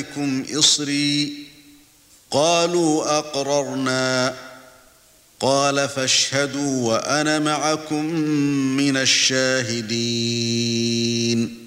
عليكم إصري قالوا أقررنا قال فاشهدوا وأنا معكم من الشاهدين